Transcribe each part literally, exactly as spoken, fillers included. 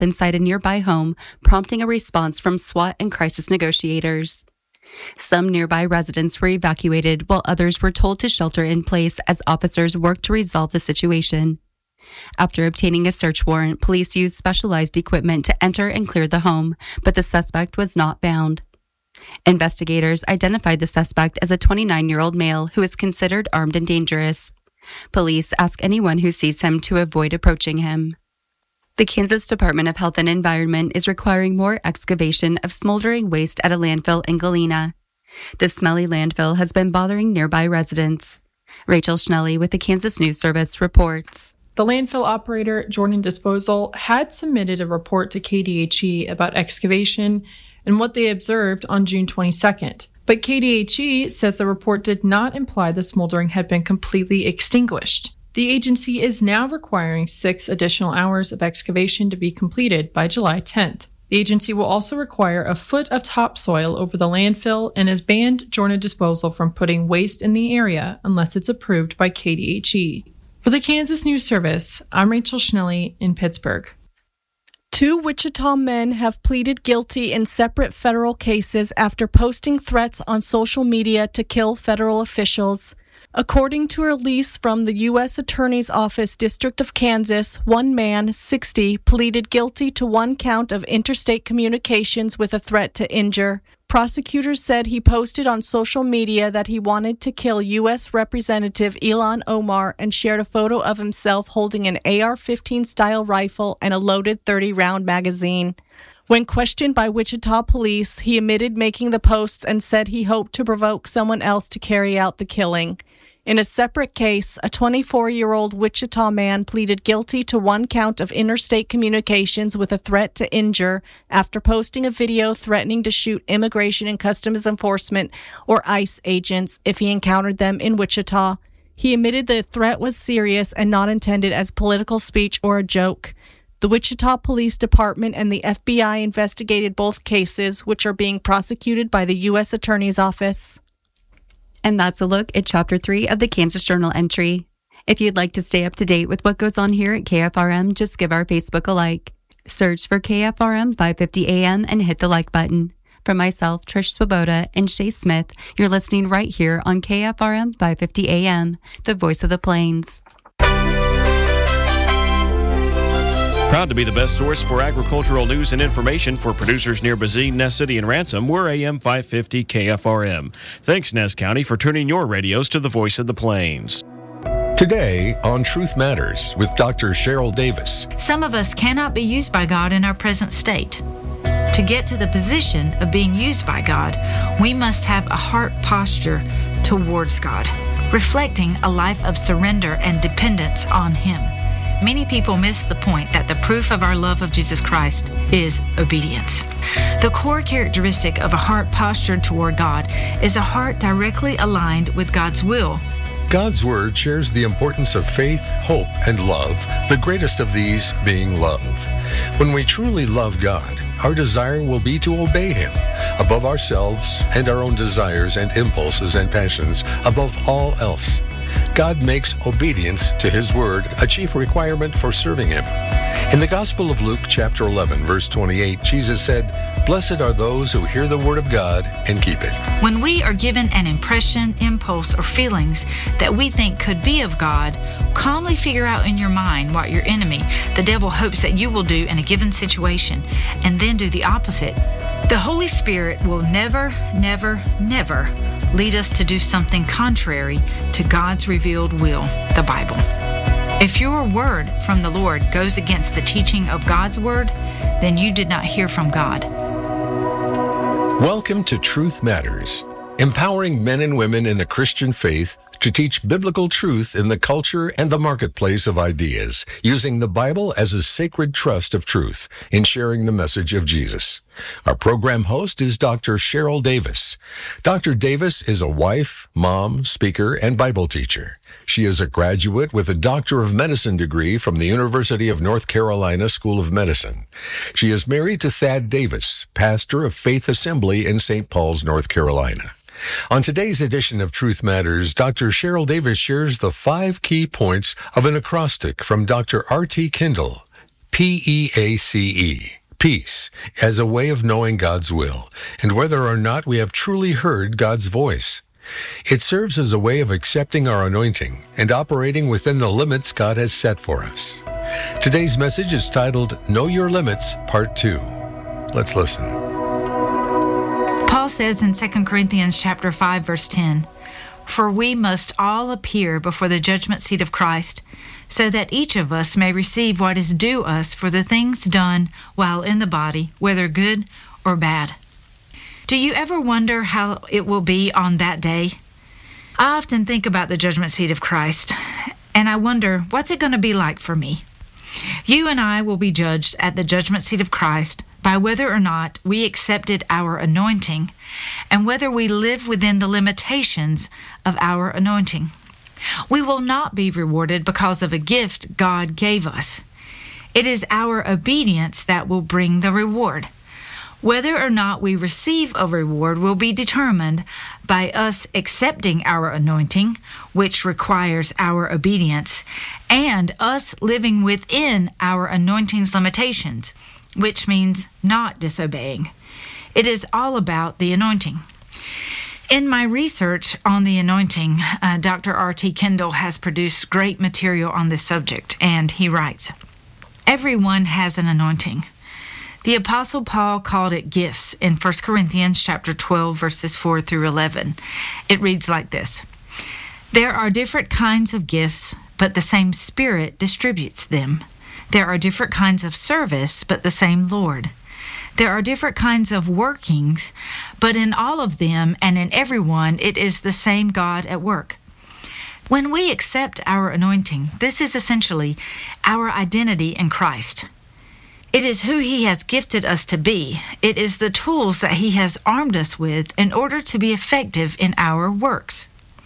inside a nearby home, prompting a response from SWAT and crisis negotiators. Some nearby residents were evacuated while others were told to shelter in place as officers worked to resolve the situation. After obtaining a search warrant, police used specialized equipment to enter and clear the home, but the suspect was not found. Investigators identified the suspect as a twenty-nine-year-old male who is considered armed and dangerous. Police ask anyone who sees him to avoid approaching him. The Kansas Department of Health and Environment is requiring more excavation of smoldering waste at a landfill in Galena. The smelly landfill has been bothering nearby residents. Rachel Schnelly with the Kansas News Service reports. The landfill operator, Jordan Disposal, had submitted a report to K D H E about excavation and what they observed on June twenty-second. But K D H E says the report did not imply the smoldering had been completely extinguished. The agency is now requiring six additional hours of excavation to be completed by July tenth. The agency will also require a foot of topsoil over the landfill and has banned Jordan Disposal from putting waste in the area unless it's approved by K D H E. For the Kansas News Service, I'm Rachel Schnelly in Pittsburgh. Two Wichita men have pleaded guilty in separate federal cases after posting threats on social media to kill federal officials. According to a release from the U S Attorney's Office, District of Kansas, one man, sixty, pleaded guilty to one count of interstate communications with a threat to injure. Prosecutors said he posted on social media that he wanted to kill U S Representative Ilhan Omar and shared a photo of himself holding an A R fifteen style rifle and a loaded thirty round magazine. When questioned by Wichita police, he admitted making the posts and said he hoped to provoke someone else to carry out the killing. In a separate case, a twenty-four-year-old Wichita man pleaded guilty to one count of interstate communications with a threat to injure after posting a video threatening to shoot Immigration and Customs Enforcement, or ICE, agents if he encountered them in Wichita. He admitted the threat was serious and not intended as political speech or a joke. The Wichita Police Department and the F B I investigated both cases, which are being prosecuted by the U S Attorney's Office. And that's a look at Chapter three of the Kansas Journal entry. If you'd like to stay up to date with what goes on here at K F R M, just give our Facebook a like. Search for K F R M five fifty A M and hit the like button. For myself, Trish Swoboda, and Shay Smith, you're listening right here on K F R M five fifty A M, the voice of the Plains. Proud to be the best source for agricultural news and information for producers near Bazine, Ness City, and Ransom. We're A M five fifty K F R M. Thanks, Ness County, for tuning your radios to the voice of the Plains. Today on Truth Matters with Doctor Cheryl Davis. Some of us cannot be used by God in our present state. To get to the position of being used by God, we must have a heart posture towards God, reflecting a life of surrender and dependence on Him. Many people miss the point that the proof of our love of Jesus Christ is obedience. The core characteristic of a heart postured toward God is a heart directly aligned with God's will. God's Word shares the importance of faith, hope, and love, the greatest of these being love. When we truly love God, our desire will be to obey Him above ourselves and our own desires and impulses and passions above all else. God makes obedience to His Word a chief requirement for serving Him. In the Gospel of Luke, chapter eleven, verse twenty-eight, Jesus said, "Blessed are those who hear the Word of God and keep it." When we are given an impression, impulse, or feelings that we think could be of God, calmly figure out in your mind what your enemy, the devil, hopes that you will do in a given situation, and then do the opposite. The Holy Spirit will never, never, never lead us to do something contrary to God's revealed will, the Bible. If your word from the Lord goes against the teaching of God's word, then you did not hear from God. Welcome to Truth Matters, empowering men and women in the Christian faith to teach biblical truth in the culture and the marketplace of ideas, using the Bible as a sacred trust of truth in sharing the message of Jesus. Our program host is Doctor Cheryl Davis. Doctor Davis is a wife, mom, speaker, and Bible teacher. She is a graduate with a Doctor of Medicine degree from the University of North Carolina School of Medicine. She is married to Thad Davis, pastor of Faith Assembly in Saint Paul's, North Carolina. On today's edition of Truth Matters, Doctor Cheryl Davis shares the five key points of an acrostic from Doctor R T Kendall. P E A C E, peace, as a way of knowing God's will, and whether or not we have truly heard God's voice. It serves as a way of accepting our anointing and operating within the limits God has set for us. Today's message is titled, Know Your Limits, Part two. Let's listen. Paul says in Second Corinthians chapter five, verse ten, "For we must all appear before the judgment seat of Christ, so that each of us may receive what is due us for the things done while in the body, whether good or bad." Do you ever wonder how it will be on that day? I often think about the judgment seat of Christ, and I wonder, what's it going to be like for me? You and I will be judged at the judgment seat of Christ by whether or not we accepted our anointing and whether we live within the limitations of our anointing. We will not be rewarded because of a gift God gave us. It is our obedience that will bring the reward. Whether or not we receive a reward will be determined by us accepting our anointing, which requires our obedience, and us living within our anointing's limitations, which means not disobeying. It is all about the anointing. In my research on the anointing, uh, Doctor R T Kendall has produced great material on this subject, and he writes, "Everyone has an anointing. The Apostle Paul called it gifts in First Corinthians chapter twelve, verses four through eleven. It reads like this, "There are different kinds of gifts, but the same Spirit distributes them. There are different kinds of service, but the same Lord. There are different kinds of workings, but in all of them and in everyone, it is the same God at work." When we accept our anointing, this is essentially our identity in Christ. It is who He has gifted us to be. It is the tools that He has armed us with in order to be effective in our works.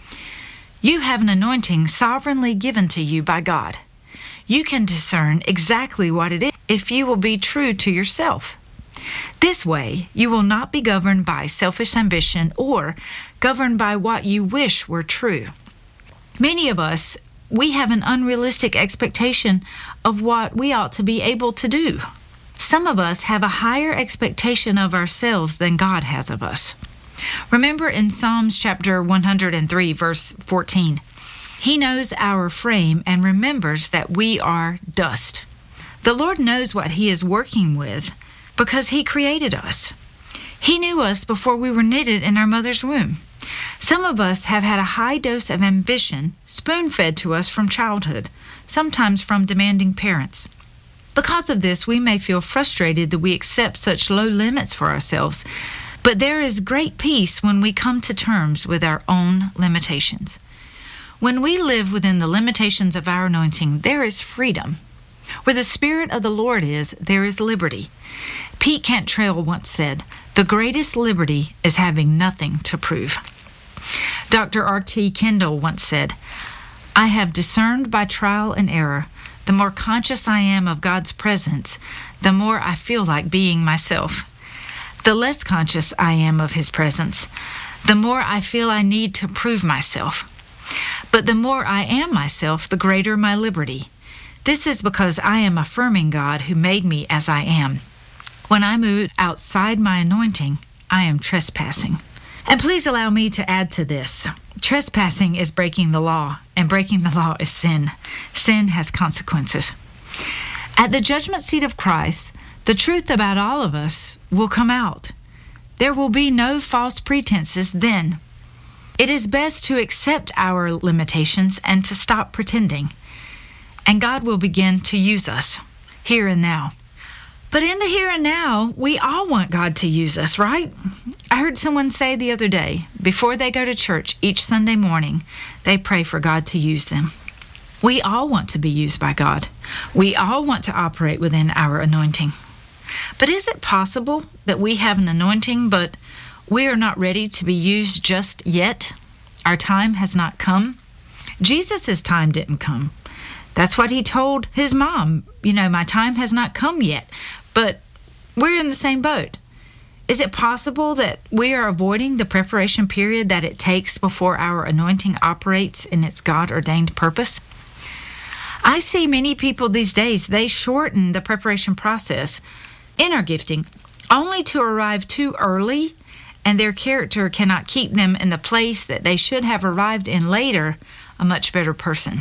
You have an anointing sovereignly given to you by God. You can discern exactly what it is if you will be true to yourself. This way, you will not be governed by selfish ambition or governed by what you wish were true. Many of us, we have an unrealistic expectation of what we ought to be able to do. Some of us have a higher expectation of ourselves than God has of us. Remember in Psalms chapter one hundred three, verse fourteen, He knows our frame and remembers that we are dust. The Lord knows what He is working with because He created us. He knew us before we were knitted in our mother's womb. Some of us have had a high dose of ambition spoon-fed to us from childhood, sometimes from demanding parents. Because of this, we may feel frustrated that we accept such low limits for ourselves, but there is great peace when we come to terms with our own limitations. When we live within the limitations of our anointing, there is freedom. Where the Spirit of the Lord is, there is liberty. Pete Cantrell once said, "The greatest liberty is having nothing to prove." Doctor R T Kendall once said, "I have discerned by trial and error, the more conscious I am of God's presence, the more I feel like being myself. The less conscious I am of His presence, the more I feel I need to prove myself. But the more I am myself, the greater my liberty. This is because I am affirming God who made me as I am. When I move outside my anointing, I am trespassing." And please allow me to add to this. Trespassing is breaking the law, and breaking the law is sin. Sin has consequences. At the judgment seat of Christ, the truth about all of us will come out. There will be no false pretenses then. It is best to accept our limitations and to stop pretending. And God will begin to use us here and now. But in the here and now, we all want God to use us, right? I heard someone say the other day, before they go to church each Sunday morning, they pray for God to use them. We all want to be used by God. We all want to operate within our anointing. But is it possible that we have an anointing, but we are not ready to be used just yet? Our time has not come? Jesus' time didn't come. That's what He told His mom. You know, my time has not come yet. But we're in the same boat. Is it possible that we are avoiding the preparation period that it takes before our anointing operates in its God-ordained purpose? I see many people these days, they shorten the preparation process in our gifting only to arrive too early, and their character cannot keep them in the place that they should have arrived in later, a much better person.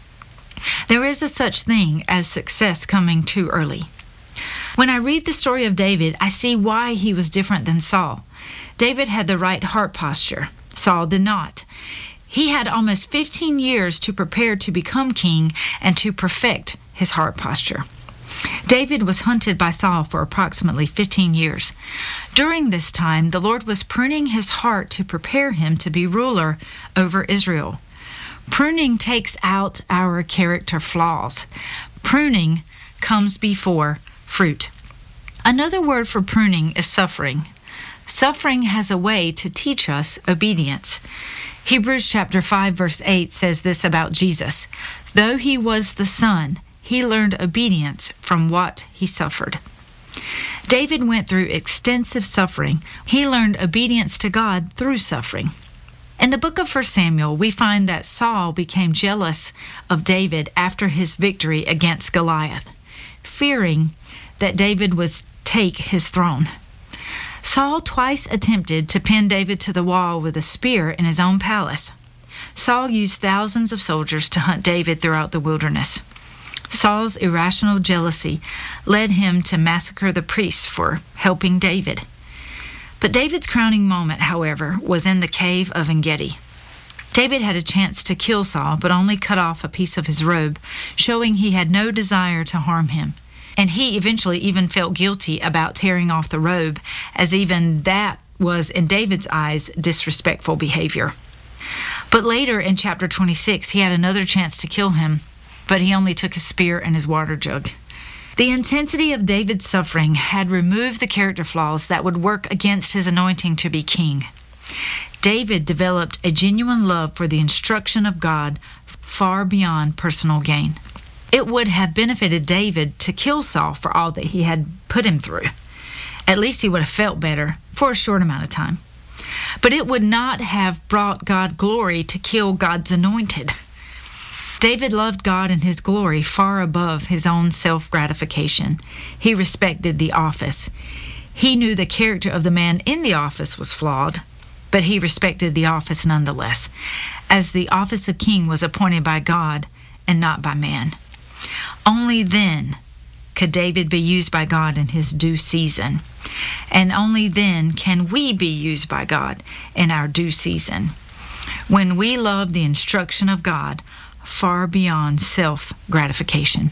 There is a such thing as success coming too early. When I read the story of David, I see why he was different than Saul. David had the right heart posture. Saul did not. He had almost fifteen years to prepare to become king and to perfect his heart posture. David was hunted by Saul for approximately fifteen years. During this time, the Lord was pruning his heart to prepare him to be ruler over Israel. Pruning takes out our character flaws. Pruning comes before fruit. Another word for pruning is suffering. Suffering has a way to teach us obedience. Hebrews chapter five verse eight says this about Jesus. Though he was the Son, he learned obedience from what he suffered. David went through extensive suffering. He learned obedience to God through suffering. In the book of First Samuel, we find that Saul became jealous of David after his victory against Goliath, fearing that David would take his throne. Saul twice attempted to pin David to the wall with a spear in his own palace. Saul used thousands of soldiers to hunt David throughout the wilderness. Saul's irrational jealousy led him to massacre the priests for helping David. But David's crowning moment, however, was in the cave of En-Gedi. David had a chance to kill Saul, but only cut off a piece of his robe, showing he had no desire to harm him. And he eventually even felt guilty about tearing off the robe, as even that was, in David's eyes, disrespectful behavior. But later in chapter twenty-six, he had another chance to kill him, but he only took his spear and his water jug. The intensity of David's suffering had removed the character flaws that would work against his anointing to be king. David developed a genuine love for the instruction of God far beyond personal gain. It would have benefited David to kill Saul for all that he had put him through. At least he would have felt better for a short amount of time. But it would not have brought God glory to kill God's anointed. David loved God and his glory far above his own self-gratification. He respected the office. He knew the character of the man in the office was flawed, but he respected the office nonetheless, as the office of king was appointed by God and not by man. Only then could David be used by God in his due season, and only then can we be used by God in our due season, when we love the instruction of God far beyond self-gratification.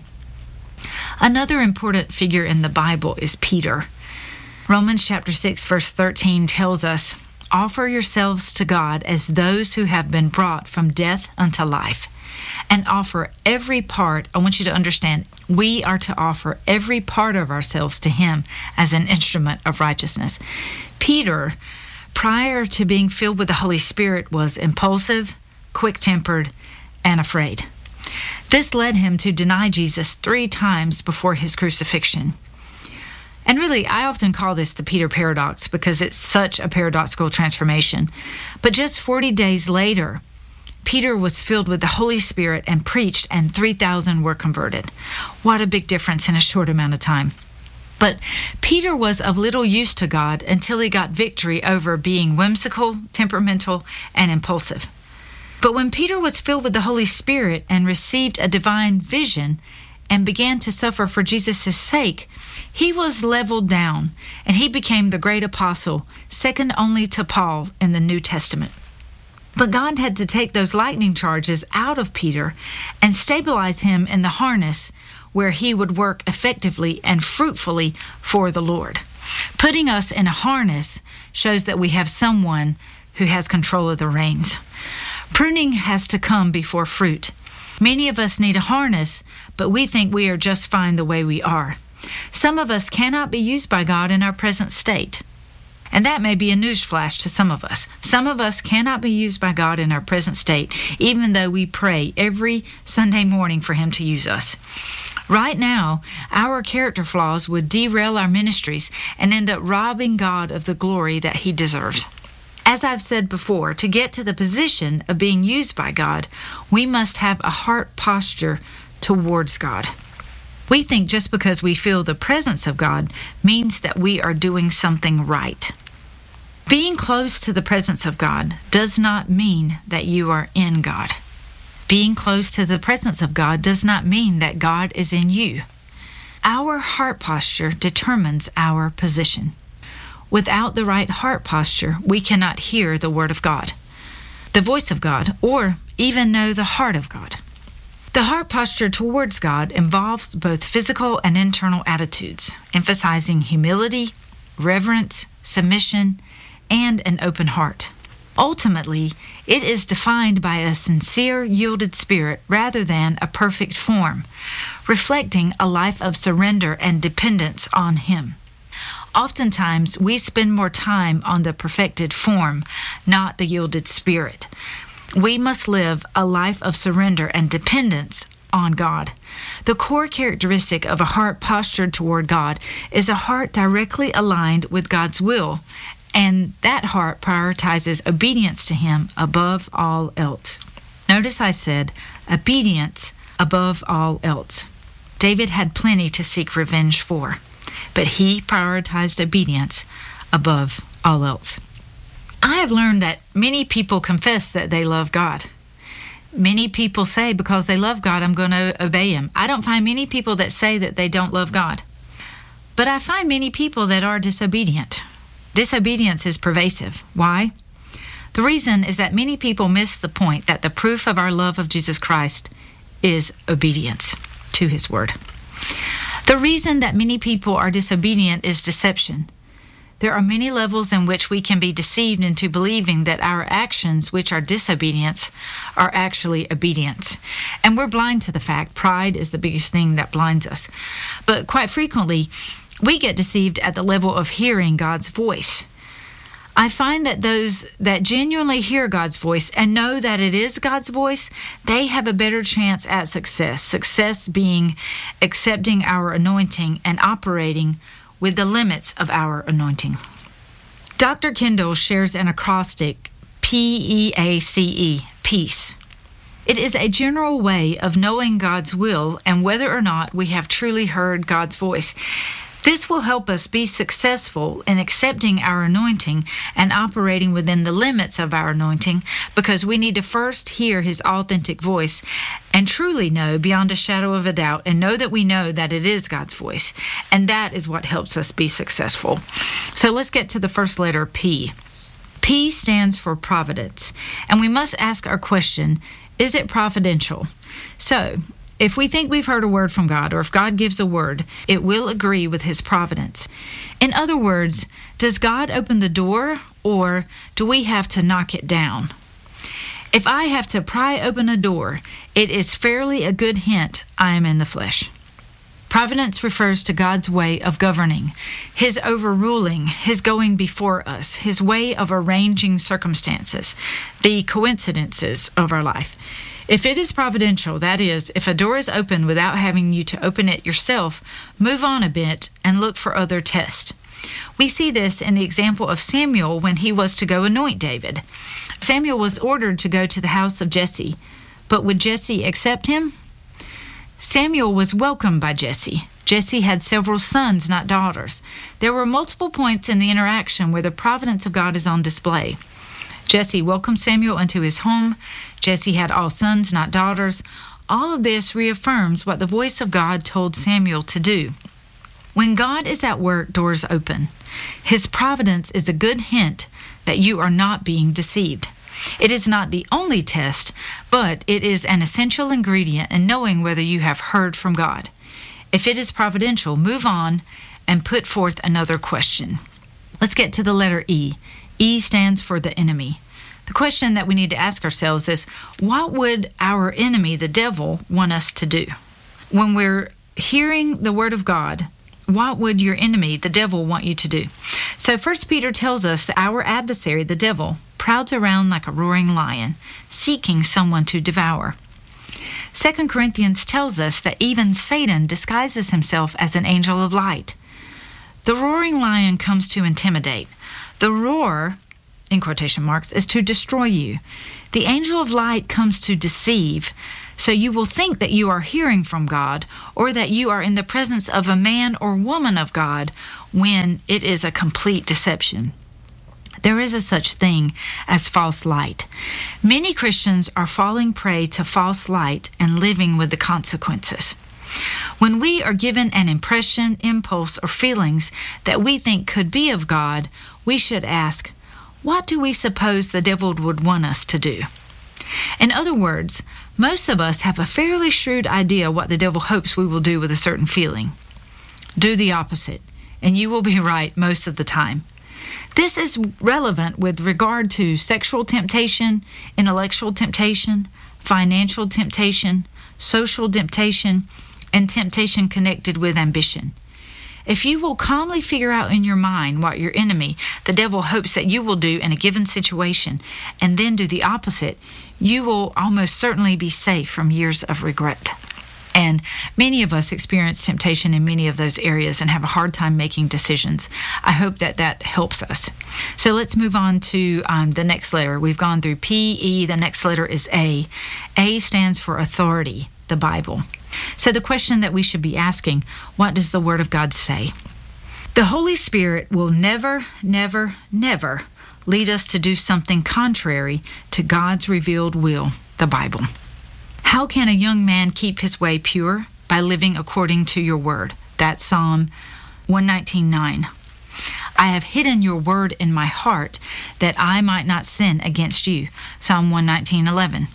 Another important figure in the Bible is Peter. Romans chapter six verse thirteen tells us, "Offer yourselves to God as those who have been brought from death unto life, and offer every part," I want you to understand, we are to offer every part of ourselves to Him as an instrument of righteousness. Peter, prior to being filled with the Holy Spirit, was impulsive, quick-tempered, and afraid. This led him to deny Jesus three times before his crucifixion. And really, I often call this the Peter paradox because it's such a paradoxical transformation. But just forty days later, Peter was filled with the Holy Spirit and preached, and three thousand were converted. What a big difference in a short amount of time. But Peter was of little use to God until he got victory over being whimsical, temperamental, and impulsive. But when Peter was filled with the Holy Spirit and received a divine vision and began to suffer for Jesus' sake, he was leveled down, and he became the great apostle, second only to Paul in the New Testament. But God had to take those lightning charges out of Peter and stabilize him in the harness where he would work effectively and fruitfully for the Lord. Putting us in a harness shows that we have someone who has control of the reins. Pruning has to come before fruit. Many of us need a harness, but we think we are just fine the way we are. Some of us cannot be used by God in our present state. And that may be a newsflash to some of us. Some of us cannot be used by God in our present state, even though we pray every Sunday morning for Him to use us. Right now, our character flaws would derail our ministries and end up robbing God of the glory that He deserves. As I've said before, to get to the position of being used by God, we must have a heart posture towards God. We think just because we feel the presence of God means that we are doing something right. Being close to the presence of God does not mean that you are in God. Being close to the presence of God does not mean that God is in you. Our heart posture determines our position. Without the right heart posture, we cannot hear the Word of God, the voice of God, or even know the heart of God. The heart posture towards God involves both physical and internal attitudes, emphasizing humility, reverence, submission, and an open heart. Ultimately, it is defined by a sincere, yielded spirit rather than a perfect form, reflecting a life of surrender and dependence on Him. Oftentimes, we spend more time on the perfected form, not the yielded spirit. We must live a life of surrender and dependence on God. The core characteristic of a heart postured toward God is a heart directly aligned with God's will, and that heart prioritizes obedience to Him above all else. Notice I said obedience above all else. David had plenty to seek revenge for, but he prioritized obedience above all else. I have learned that many people confess that they love God. Many people say because they love God, I'm going to obey Him. I don't find many people that say that they don't love God. But I find many people that are disobedient. Disobedience is pervasive. Why? The reason is that many people miss the point that the proof of our love of Jesus Christ is obedience to His Word. The reason that many people are disobedient is deception. There are many levels in which we can be deceived into believing that our actions, which are disobedience, are actually obedience. And we're blind to the fact. Pride is the biggest thing that blinds us. But quite frequently, we get deceived at the level of hearing God's voice. I find that those that genuinely hear God's voice and know that it is God's voice, they have a better chance at success. Success being accepting our anointing and operating with the limits of our anointing. Doctor Kendall shares an acrostic, P E A C E, peace. It is a general way of knowing God's will and whether or not we have truly heard God's voice. This will help us be successful in accepting our anointing and operating within the limits of our anointing, because we need to first hear His authentic voice and truly know beyond a shadow of a doubt and know that we know that it is God's voice. And that is what helps us be successful. So let's get to the first letter, P. P stands for providence. And we must ask our question, is it providential? So, if we think we've heard a word from God, or if God gives a word, it will agree with His providence. In other words, does God open the door, or do we have to knock it down? If I have to pry open a door, it is fairly a good hint I am in the flesh. Providence refers to God's way of governing, His overruling, His going before us, His way of arranging circumstances, the coincidences of our life. If it is providential, that is, if a door is open without having you to open it yourself, move on a bit and look for other tests. We see this in the example of Samuel when he was to go anoint David. Samuel was ordered to go to the house of Jesse, but would Jesse accept him? Samuel was welcomed by Jesse. Jesse had several sons, not daughters. There were multiple points in the interaction where the providence of God is on display. Jesse welcomed Samuel into his home. Jesse had all sons, not daughters. All of this reaffirms what the voice of God told Samuel to do. When God is at work, doors open. His providence is a good hint that you are not being deceived. It is not the only test, but it is an essential ingredient in knowing whether you have heard from God. If it is providential, move on and put forth another question. Let's get to the letter E. E stands for the enemy. The question that we need to ask ourselves is, what would our enemy, the devil, want us to do? When we're hearing the word of God, what would your enemy, the devil, want you to do? So First Peter tells us that our adversary, the devil, prowls around like a roaring lion, seeking someone to devour. Second Corinthians tells us that even Satan disguises himself as an angel of light. The roaring lion comes to intimidate. The roar, in quotation marks, is to destroy you. The angel of light comes to deceive. So you will think that you are hearing from God or that you are in the presence of a man or woman of God when it is a complete deception. There is a such thing as false light. Many Christians are falling prey to false light and living with the consequences. When we are given an impression, impulse, or feelings that we think could be of God, we should ask, what do we suppose the devil would want us to do? In other words, most of us have a fairly shrewd idea what the devil hopes we will do with a certain feeling. Do the opposite, and you will be right most of the time. This is relevant with regard to sexual temptation, intellectual temptation, financial temptation, social temptation, and temptation connected with ambition. If you will calmly figure out in your mind what your enemy, the devil, hopes that you will do in a given situation, and then do the opposite, you will almost certainly be safe from years of regret. And many of us experience temptation in many of those areas and have a hard time making decisions. I hope that that helps us. So let's move on to um, the next letter. We've gone through P, E, the next letter is A. A stands for authority, the Bible. So the question that we should be asking, what does the Word of God say? The Holy Spirit will never, never, never lead us to do something contrary to God's revealed will, the Bible. How can a young man keep his way pure? By living according to your word. That's Psalm one nineteen nine. I have hidden your word in my heart that I might not sin against you. Psalm one nineteen eleven.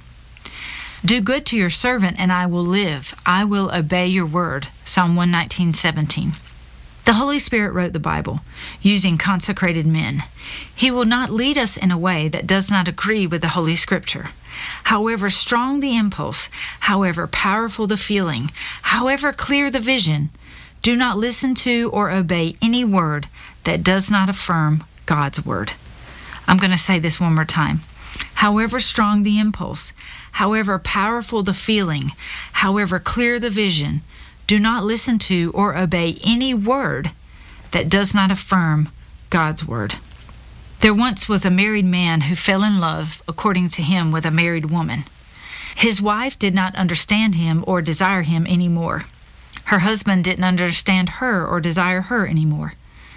Do good to your servant and I will live. I will obey your word. Psalm one nineteen seventeen. The Holy Spirit wrote the Bible using consecrated men. He will not lead us in a way that does not agree with the Holy Scripture. However strong the impulse, however powerful the feeling, however clear the vision, do not listen to or obey any word that does not affirm God's word. I'm going to say this one more time. However strong the impulse, however powerful the feeling, however clear the vision, do not listen to or obey any word that does not affirm God's word. There once was a married man who fell in love, according to him, with a married woman. His wife did not understand him or desire him anymore. Her husband didn't understand her or desire her anymore.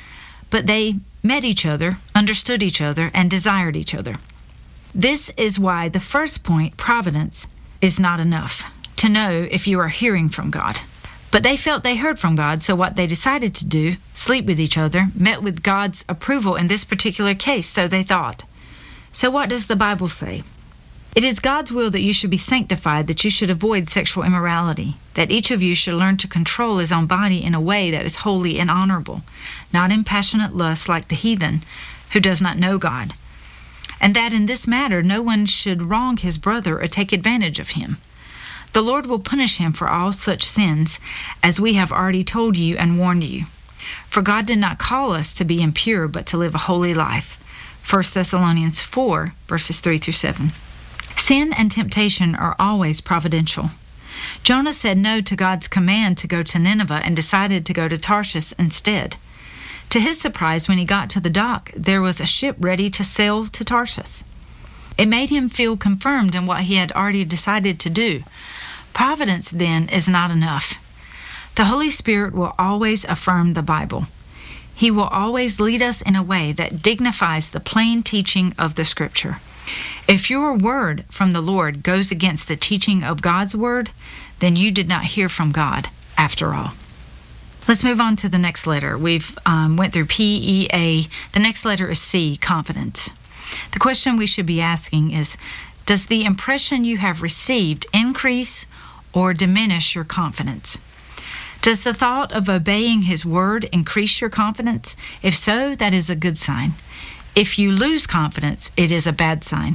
But they met each other, understood each other, and desired each other. This is why the first point, providence, is not enough to know if you are hearing from God. But they felt they heard from God, so what they decided to do, sleep with each other, met with God's approval in this particular case, so they thought. So what does the Bible say? It is God's will that you should be sanctified, that you should avoid sexual immorality, that each of you should learn to control his own body in a way that is holy and honorable, not in passionate lust like the heathen who does not know God, and that in this matter no one should wrong his brother or take advantage of him. The Lord will punish him for all such sins, as we have already told you and warned you. For God did not call us to be impure, but to live a holy life. First Thessalonians four, verses three through seven. Sin and temptation are always providential. Jonah said no to God's command to go to Nineveh and decided to go to Tarshish instead. To his surprise, when he got to the dock, there was a ship ready to sail to Tarshish. It made him feel confirmed in what he had already decided to do. Providence, then, is not enough. The Holy Spirit will always affirm the Bible. He will always lead us in a way that dignifies the plain teaching of the Scripture. If your word from the Lord goes against the teaching of God's word, then you did not hear from God after all. Let's move on to the next letter. We've um, went through P, E, A. The next letter is C, confidence. The question we should be asking is, does the impression you have received increase or diminish your confidence? Does the thought of obeying his word increase your confidence? If so, that is a good sign. If you lose confidence, it is a bad sign.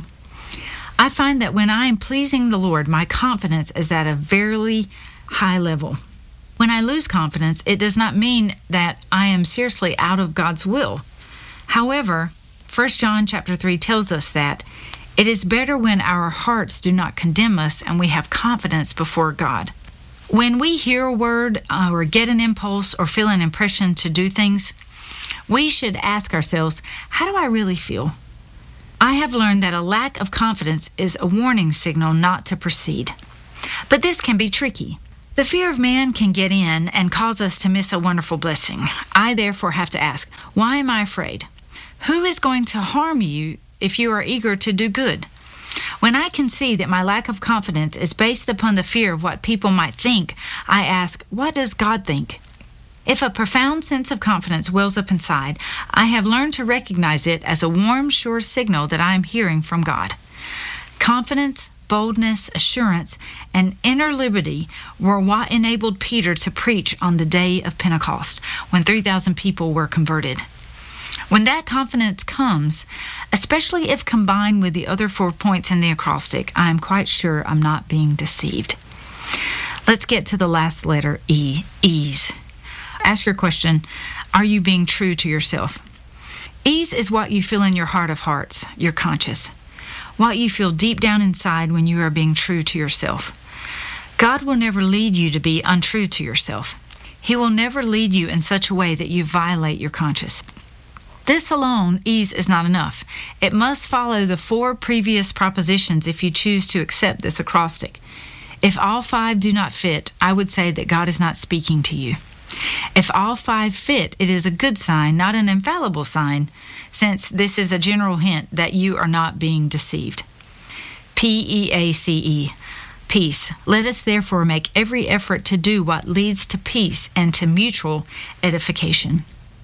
I find that when I am pleasing the Lord, my confidence is at a very high level. When I lose confidence, it does not mean that I am seriously out of God's will. However, First John chapter three tells us that it is better when our hearts do not condemn us and we have confidence before God. When we hear a word uh, or get an impulse or feel an impression to do things, we should ask ourselves, how do I really feel? I have learned that a lack of confidence is a warning signal not to proceed. But this can be tricky. The fear of man can get in and cause us to miss a wonderful blessing. I therefore have to ask, why am I afraid? Who is going to harm you if you are eager to do good? When I can see that my lack of confidence is based upon the fear of what people might think, I ask, what does God think? If a profound sense of confidence wells up inside, I have learned to recognize it as a warm, sure signal that I am hearing from God. Confidence, boldness, assurance, and inner liberty were what enabled Peter to preach on the day of Pentecost, when three thousand people were converted. When that confidence comes, especially if combined with the other four points in the acrostic, I am quite sure I'm not being deceived. Let's get to the last letter, E, ease. Ask your question, are you being true to yourself? Ease is what you feel in your heart of hearts, your conscience. What you feel deep down inside when you are being true to yourself. God will never lead you to be untrue to yourself. He will never lead you in such a way that you violate your conscience. This alone, ease, is not enough. It must follow the four previous propositions if you choose to accept this acrostic. If all five do not fit, I would say that God is not speaking to you. If all five fit, it is a good sign, not an infallible sign, since this is a general hint that you are not being deceived. P E A C E, peace. Let us therefore make every effort to do what leads to peace and to mutual edification.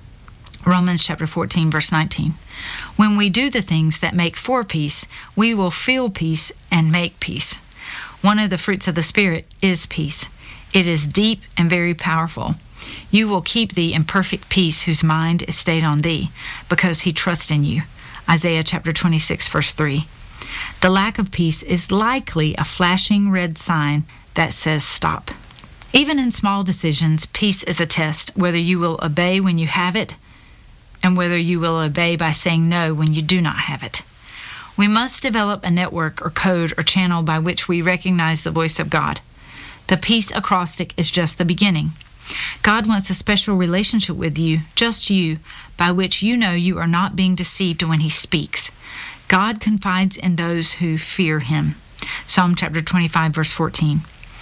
Romans chapter fourteen, verse nineteen. When we do the things that make for peace, we will feel peace and make peace. One of the fruits of the Spirit is peace. It is deep and very powerful. You will keep thee in perfect peace whose mind is stayed on thee, because he trusts in you. Isaiah chapter twenty-six, verse three. The lack of peace is likely a flashing red sign that says stop. Even in small decisions, peace is a test whether you will obey when you have it and whether you will obey by saying no when you do not have it. We must develop a network or code or channel by which we recognize the voice of God. The peace acrostic is just the beginning. God wants a special relationship with you, just you, by which you know you are not being deceived when he speaks. God confides in those who fear him. Psalm chapter twenty-five, verse fourteen.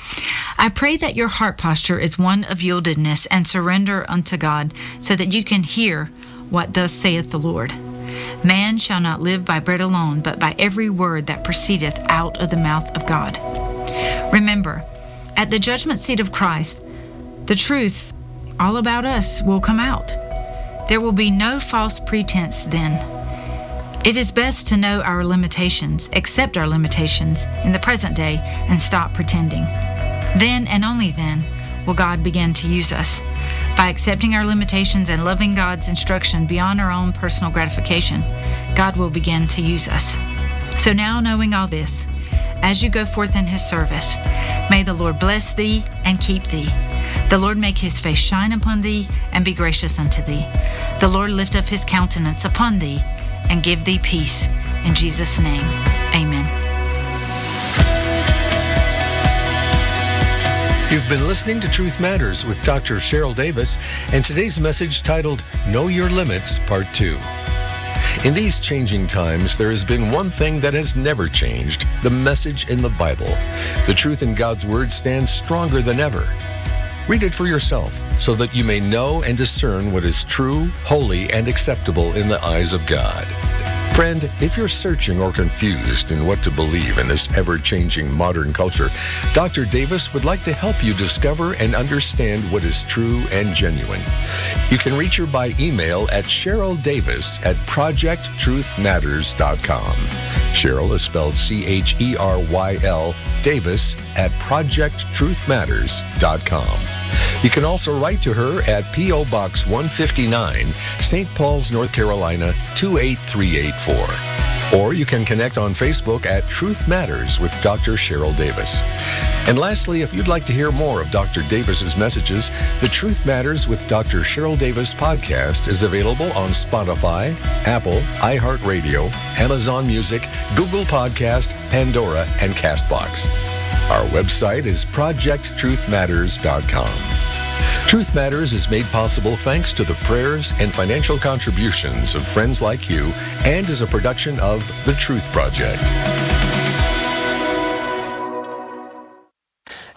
I pray that your heart posture is one of yieldedness and surrender unto God, so that you can hear what thus saith the Lord. Man shall not live by bread alone, but by every word that proceedeth out of the mouth of God. Remember, at the judgment seat of Christ, the truth all about us will come out. There will be no false pretense then. It is best to know our limitations, accept our limitations in the present day, and stop pretending. Then and only then will God begin to use us. By accepting our limitations and loving God's instruction beyond our own personal gratification, God will begin to use us. So now, knowing all this, as you go forth in his service, may the Lord bless thee and keep thee. The Lord make his face shine upon thee and be gracious unto thee. The Lord lift up his countenance upon thee and give thee peace. In Jesus' name, amen. You've been listening to Truth Matters with Doctor Cheryl Davis, and today's message titled, Know Your Limits, Part two. In these changing times, there has been one thing that has never changed, the message in the Bible. The truth in God's Word stands stronger than ever. Read it for yourself so that you may know and discern what is true, holy, and acceptable in the eyes of God. Friend, if you're searching or confused in what to believe in this ever-changing modern culture, Doctor Davis would like to help you discover and understand what is true and genuine. You can reach her by email at Cheryl Davis at project truth matters dot com. Cheryl is spelled C H E R Y L, Davis at project truth matters dot com. You can also write to her at P O Box one fifty-nine, Saint Paul's, North Carolina, two eight three eight four. Or you can connect on Facebook at Truth Matters with Doctor Cheryl Davis. And lastly, if you'd like to hear more of Doctor Davis's messages, the Truth Matters with Doctor Cheryl Davis podcast is available on Spotify, Apple, iHeartRadio, Amazon Music, Google Podcast, Pandora, and CastBox. Our website is project truth matters dot com. Truth Matters is made possible thanks to the prayers and financial contributions of friends like you and is a production of The Truth Project.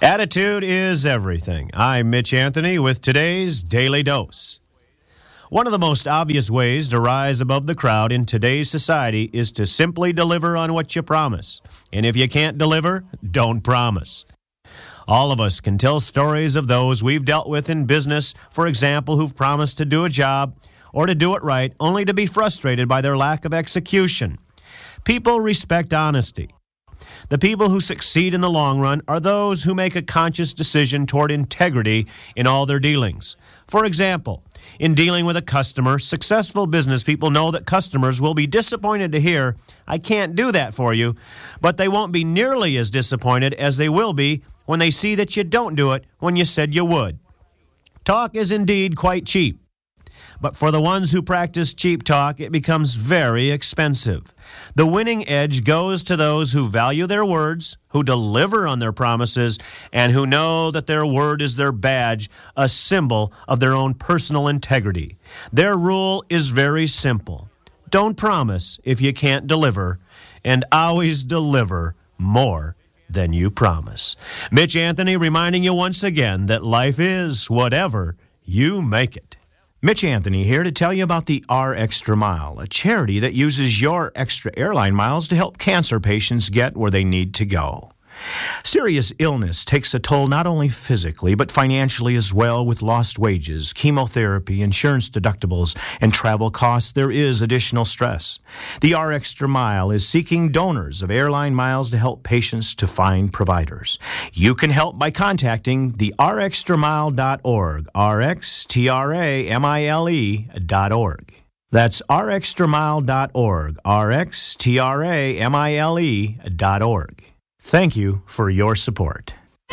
Attitude is everything. I'm Mitch Anthony with today's Daily Dose. One of the most obvious ways to rise above the crowd in today's society is to simply deliver on what you promise. And if you can't deliver, don't promise. All of us can tell stories of those we've dealt with in business, for example, who've promised to do a job or to do it right, only to be frustrated by their lack of execution. People respect honesty. The people who succeed in the long run are those who make a conscious decision toward integrity in all their dealings. For example, in dealing with a customer, successful business people know that customers will be disappointed to hear, "I can't do that for you," but they won't be nearly as disappointed as they will be when they see that you don't do it when you said you would. Talk is indeed quite cheap. But for the ones who practice cheap talk, it becomes very expensive. The winning edge goes to those who value their words, who deliver on their promises, and who know that their word is their badge, a symbol of their own personal integrity. Their rule is very simple. Don't promise if you can't deliver, and always deliver more than you promise. Mitch Anthony reminding you once again that life is whatever you make it. Mitch Anthony here to tell you about the R Extra Mile, a charity that uses your extra airline miles to help cancer patients get where they need to go. Serious illness takes a toll not only physically, but financially as well, with lost wages, chemotherapy, insurance deductibles, and travel costs. There is additional stress. The R Extra Mile is seeking donors of airline miles to help patients to find providers. You can help by contacting the r extra mile dot org, R X T R A M I L E dot org. That's r extra mile dot org, R X T R A M I L E dot org. Thank you for your support.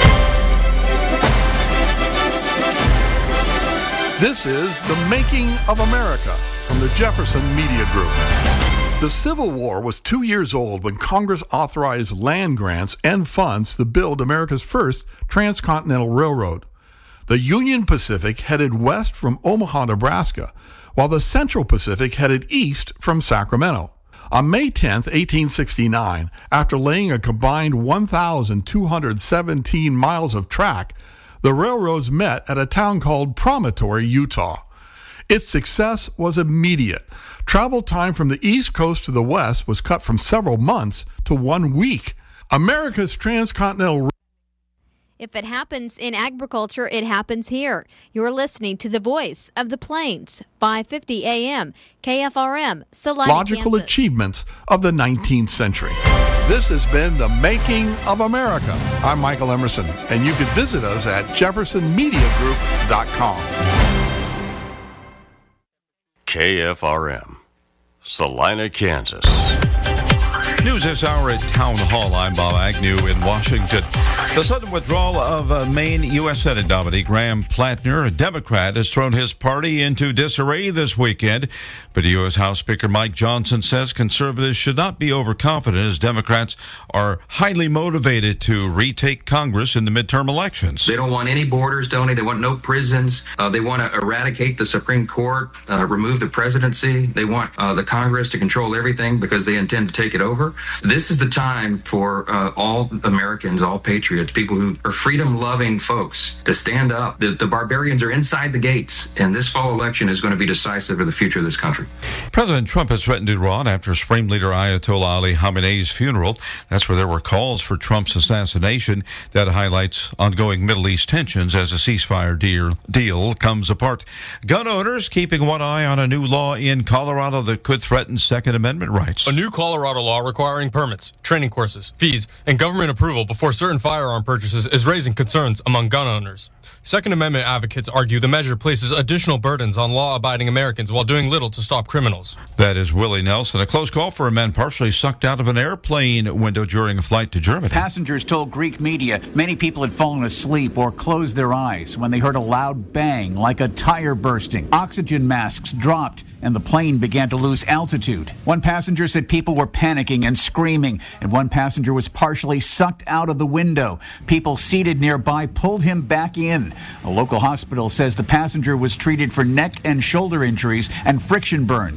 This is The Making of America from the Jefferson Media Group. The Civil War was two years old when Congress authorized land grants and funds to build America's first transcontinental railroad. The Union Pacific headed west from Omaha, Nebraska, while the Central Pacific headed east from Sacramento. On May tenth, eighteen sixty-nine, after laying a combined one thousand two hundred seventeen miles of track, the railroads met at a town called Promontory, Utah. Its success was immediate. Travel time from the East Coast to the West was cut from several months to one week. America's transcontinental If it happens in agriculture, it happens here. You're listening to the voice of the Plains, five fifty A M, K F R M, Salina, logical Kansas. achievements of the nineteenth century. This has been The Making of America. I'm Michael Emerson, and you can visit us at jefferson media group dot com. K F R M, Salina, Kansas. News this hour at Town Hall. I'm Bob Agnew in Washington. The sudden withdrawal of uh, Maine U S Senate nominee Graham Plattner, a Democrat, has thrown his party into disarray this weekend. But U S House Speaker Mike Johnson says conservatives should not be overconfident, as Democrats are highly motivated to retake Congress in the midterm elections. They don't want any borders, don't they? They want no prisons. Uh, they want to eradicate the Supreme Court, uh, remove the presidency. They want uh, the Congress to control everything because they intend to take it over. This is the time for uh, all Americans, all patriots, people who are freedom-loving folks, to stand up. The, the barbarians are inside the gates, and this fall election is going to be decisive for the future of this country. President Trump has threatened Iran after Supreme Leader Ayatollah Ali Khamenei's funeral. That's where there were calls for Trump's assassination. That highlights ongoing Middle East tensions as a ceasefire deal, deal comes apart. Gun owners keeping one eye on a new law in Colorado that could threaten Second Amendment rights. A new Colorado law requiring permits, training courses, fees, and government approval before certain firearm purchases is raising concerns among gun owners. Second Amendment advocates argue the measure places additional burdens on law-abiding Americans while doing little to stop criminals. That is Willie Nelson. A close call for a man partially sucked out of an airplane window during a flight to Germany. Passengers told Greek media many people had fallen asleep or closed their eyes when they heard a loud bang like a tire bursting. Oxygen masks dropped and the plane began to lose altitude. One passenger said people were panicking and screaming, and one passenger was partially sucked out of the window. People seated nearby pulled him back in. A local hospital says the passenger was treated for neck and shoulder injuries and friction burns.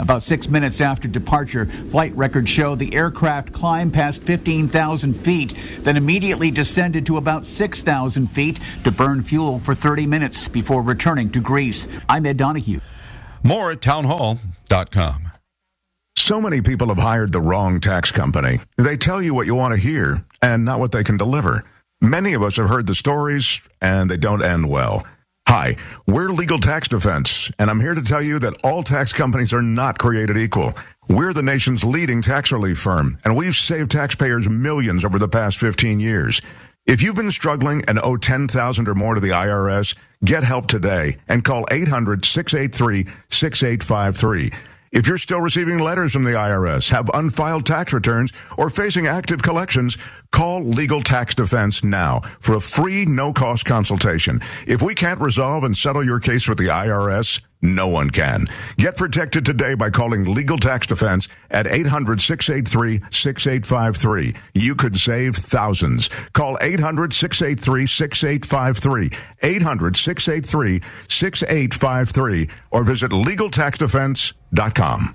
About six minutes after departure, flight records show the aircraft climbed past fifteen thousand feet, then immediately descended to about six thousand feet to burn fuel for thirty minutes before returning to Greece. I'm Ed Donahue. More at townhall dot com. So many people have hired the wrong tax company. They tell you what you want to hear and not what they can deliver. Many of us have heard the stories, and they don't end well. Hi, we're Legal Tax Defense, and I'm here to tell you that all tax companies are not created equal. We're the nation's leading tax relief firm, and we've saved taxpayers millions over the past fifteen years. If you've been struggling and owe ten thousand dollars or more to the I R S, get help today and call eight hundred, six eight three, six eight five three. If you're still receiving letters from the I R S, have unfiled tax returns, or facing active collections, call Legal Tax Defense now for a free, no-cost consultation. If we can't resolve and settle your case with the I R S, no one can. Get protected today by calling Legal Tax Defense at eight hundred, six eight three, six eight five three. You could save thousands. Call eight hundred, six eight three, six eight five three, eight hundred, six eight three, six eight five three, or visit legal tax defense dot com.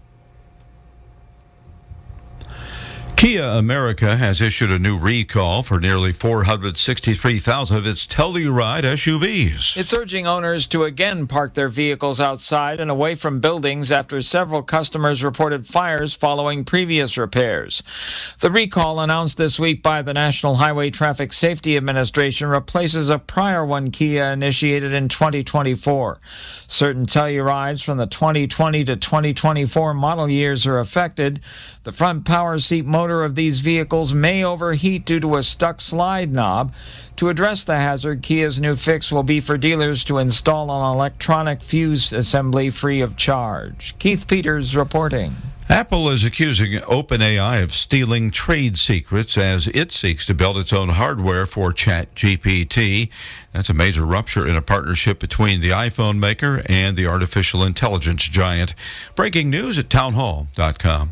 Kia America has issued a new recall for nearly four hundred sixty-three thousand of its Telluride S U Vs. It's urging owners to again park their vehicles outside and away from buildings after several customers reported fires following previous repairs. The recall, announced this week by the National Highway Traffic Safety Administration, replaces a prior one Kia initiated in twenty twenty-four. Certain Tellurides from the twenty twenty to twenty twenty-four model years are affected. The front power seat motor of these vehicles may overheat due to a stuck slide knob. To address the hazard, Kia's new fix will be for dealers to install an electronic fuse assembly free of charge. Keith Peters reporting. Apple is accusing OpenAI of stealing trade secrets as it seeks to build its own hardware for ChatGPT. That's a major rupture in a partnership between the iPhone maker and the artificial intelligence giant. Breaking news at townhall dot com.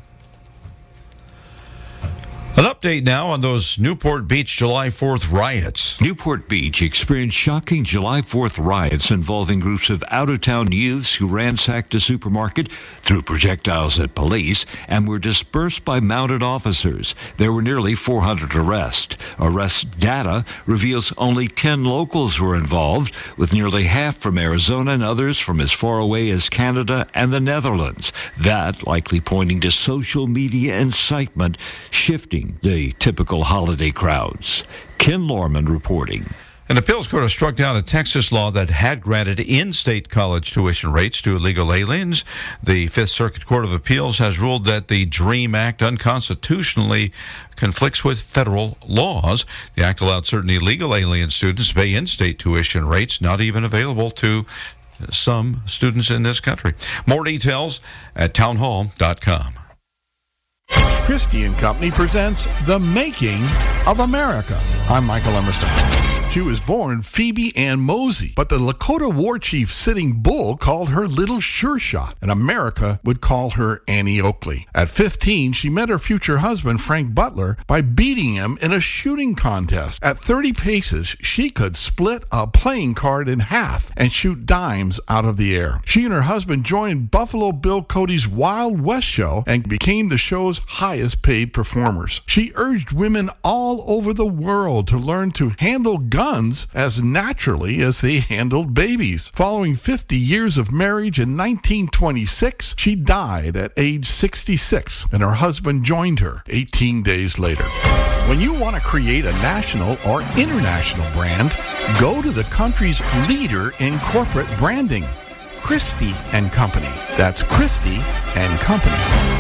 An update now on those Newport Beach July fourth riots. Newport Beach experienced shocking July fourth riots involving groups of out-of-town youths who ransacked a supermarket, threw projectiles at police, and were dispersed by mounted officers. There were nearly four hundred arrests. Arrest data reveals only ten locals were involved, with nearly half from Arizona and others from as far away as Canada and the Netherlands. That likely pointing to social media incitement shifting the typical holiday crowds. Ken Lorman reporting. An appeals court has struck down a Texas law that had granted in-state college tuition rates to illegal aliens. The Fifth Circuit Court of Appeals has ruled that the DREAM Act unconstitutionally conflicts with federal laws. The act allowed certain illegal alien students to pay in-state tuition rates not even available to some students in this country. More details at townhall dot com. Christie and Company presents The Making of America. I'm Michael Emerson. She was born Phoebe Ann Mosey, but the Lakota war chief Sitting Bull called her Little Sure Shot, and America would call her Annie Oakley. At fifteen, she met her future husband, Frank Butler, by beating him in a shooting contest. At thirty paces, she could split a playing card in half and shoot dimes out of the air. She and her husband joined Buffalo Bill Cody's Wild West show and became the show's highest paid performers. She urged women all over the world to learn to handle guns as naturally as they handled babies. Following fifty years of marriage in nineteen twenty-six, she died at age sixty-six, and her husband joined her eighteen days later. When you want to create a national or international brand, go to the country's leader in corporate branding, Christie and Company. That's Christie and Company.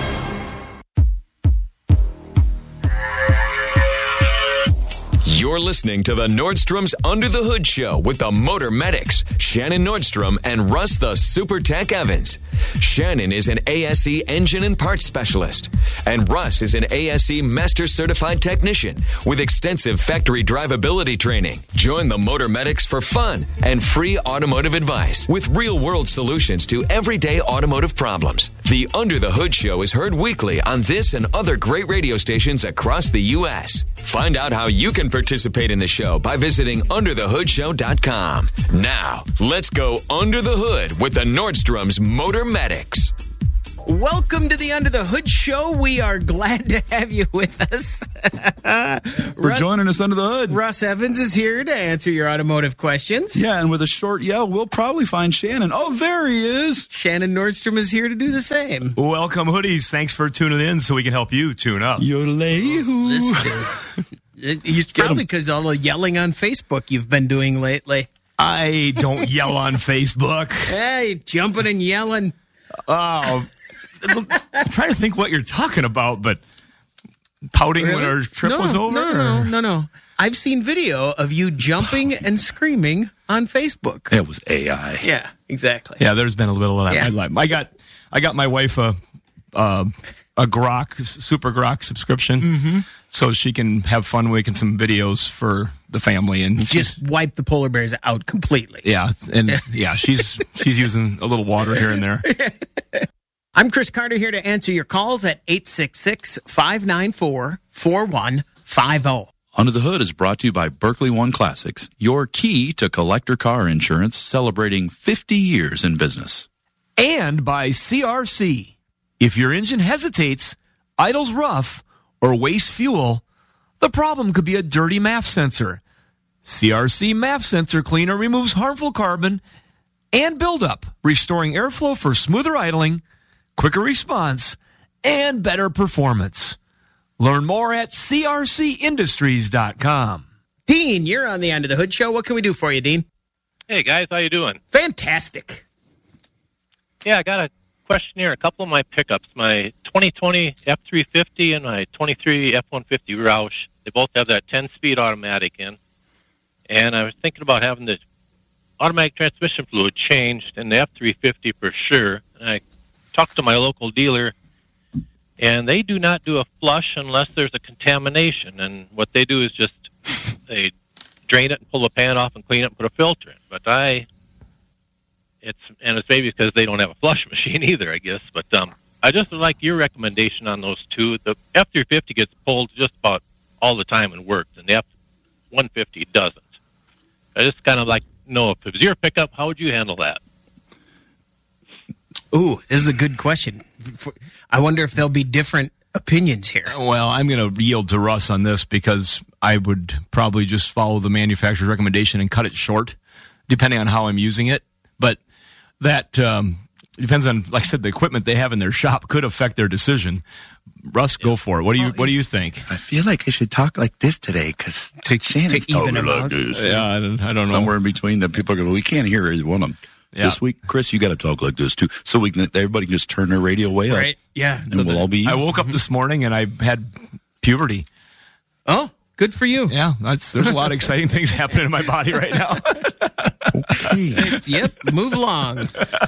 You're listening to the Nordstrom's Under the Hood Show with the Motor Medics, Shannon Nordstrom and Russ the Super Tech Evans. Shannon is an A S E engine and parts specialist, and Russ is an A S E Master Certified Technician with extensive factory drivability training. Join the Motor Medics for fun and free automotive advice with real-world solutions to everyday automotive problems. The Under the Hood Show is heard weekly on this and other great radio stations across the U S Find out how you can participate in the show by visiting under the hood show dot com. Now, let's go under the hood with the Nordstrom's Motor Medics. Welcome Welcome to the Under the Hood Show. We are glad to have you with us. For Russ, joining us under the hood. Russ Evans is here to answer your automotive questions. Yeah, and with a short yell, we'll probably find Shannon. Oh, there he is. Shannon Nordstrom is here to do the same. Welcome, hoodies. Thanks for tuning in so we can help you tune up. Yodelay-hoo. It's probably because all the yelling on Facebook you've been doing lately. I don't yell on Facebook. Hey, jumping and yelling. Oh, I'm trying to think what you're talking about, but pouting Really? when our trip no, was over? No, no, no, no. I've seen video of you jumping and screaming on Facebook. It was A I. Yeah, exactly. Yeah, there's been a little of that. Yeah. in my life. I got, I got my wife a, uh, a Grok, Super Grok subscription, Mm-hmm. so she can have fun making some videos for the family and Just wipe the polar bears out completely. yeah, and yeah, she's she's using a little water here and there. I'm Chris Carter here to answer your calls at eight six six, five nine four, four one five zero. Under the Hood is brought to you by Berkeley One Classics, your key to collector car insurance, celebrating fifty years in business. And by C R C. If your engine hesitates, idles rough, or wastes fuel, the problem could be a dirty M A F sensor. C R C M A F sensor cleaner removes harmful carbon and buildup, restoring airflow for smoother idling, quicker response, and better performance. Learn more at C R C industries dot com. Dean, you're on the Under the Hood Show. What can we do for you, Dean? Hey, guys. How you doing? Fantastic. Yeah, I got a question here. A couple of my pickups, my twenty twenty F three fifty and my twenty-three F one fifty Roush, they both have that ten-speed automatic in. And I was thinking about having the automatic transmission fluid changed in the F three fifty for sure. And I talked to my local dealer, and they do not do a flush unless there's a contamination. And what they do is just they drain it and pull the pan off and clean it and put a filter in. But I, it's and it's maybe because they don't have a flush machine either, I guess. But um, I just would like your recommendation on those two. The F three fifty gets pulled just about all the time and works, and the F one fifty doesn't. I just kind of like to know if it was your pickup, how would you handle that? Ooh, this is a good question. I wonder if there'll be different opinions here. Well, I'm going to yield to Russ on this because I would probably just follow the manufacturer's recommendation and cut it short, depending on how I'm using it. But that um, depends on, like I said, the equipment they have in their shop could affect their decision. Russ, go for it. What do you What do you think? I feel like I should talk like this today because to Shannon's even talking about like this. Yeah, I don't, I don't know. Somewhere in between, the people are going, we can't hear either one of them. Yeah. This week, Chris, you got to talk like this too, so we can everybody can just turn their radio way up. Right? Yeah. And So we'll the- all be. I woke up this morning and I had puberty. Oh, good for you. Yeah, that's there's a lot of exciting things happening in my body right now. Okay. Yep. Move along.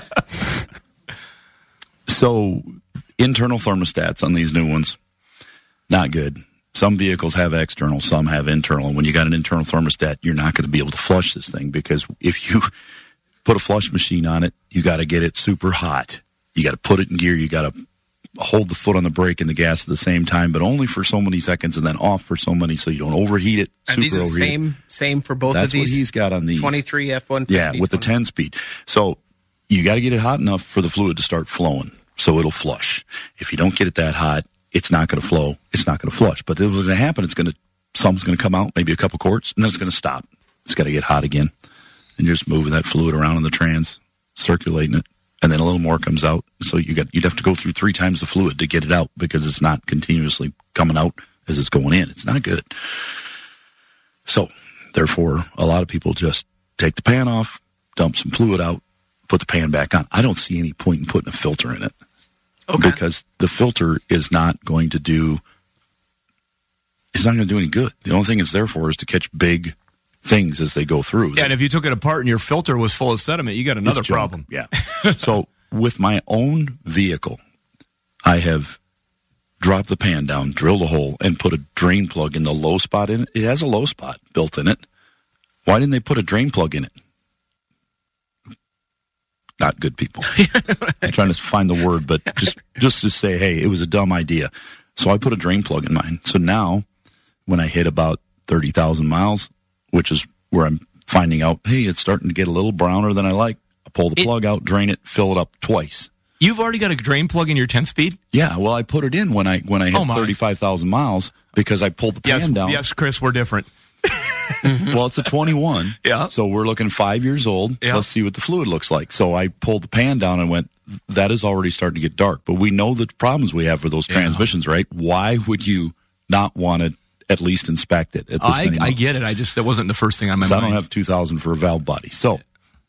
So, internal thermostats on these new ones, not good. Some vehicles have external, some have internal. And when you got an internal thermostat, you're not going to be able to flush this thing because if you put a flush machine on it, you got to get it super hot. You got to put it in gear. You got to hold the foot on the brake and the gas at the same time, but only for so many seconds and then off for so many so you don't overheat it. Are super these the overheat it. same, same for both That's of these? what he's got on these. twenty-three F one fifty. Yeah, with the ten speed. So you got to get it hot enough for the fluid to start flowing so it'll flush. If you don't get it that hot, it's not going to flow. It's not going to flush. But what's going to happen, it's going to, something's going to come out, maybe a couple quarts, and then it's going to stop. It's got to get hot again. And you're just moving that fluid around in the trans, circulating it, and then a little more comes out. So you got, you'd have to go through three times the fluid to get it out because it's not continuously coming out as it's going in. It's not good. So, therefore, a lot of people just take the pan off, dump some fluid out, put the pan back on. I don't see any point in putting a filter in it. Okay. Because the filter is not going to do, it's not going to do any good. The only thing it's there for is to catch big things as they go through. Yeah, and if you took it apart and your filter was full of sediment, you got another It's junk. problem. Yeah. So with my own vehicle, I have dropped the pan down, drilled a hole, and put a drain plug in the low spot in it. It has a low spot built in it. Why didn't they put a drain plug in it? Not good people. I'm trying to find the word, but just just to say, hey, it was a dumb idea. So I put a drain plug in mine. So now when I hit about thirty thousand miles, which is where I'm finding out, hey, it's starting to get a little browner than I like, I pull the It- plug out, drain it, fill it up twice. You've already got a drain plug in your ten-speed? Yeah, well, I put it in when I when I hit oh thirty-five thousand miles because I pulled the pan yes, down. Yes, Chris, we're different. Well, it's a twenty-one. Yeah. So we're looking five years old. Yeah. Let's see what the fluid looks like. So I pulled the pan down and went, that is already starting to get dark. But we know the problems we have with those transmissions, yeah. right? Why would you not want to at least inspect it at this I, I get it. I just, that wasn't the first thing on my mind. I don't have two thousand for a valve body. So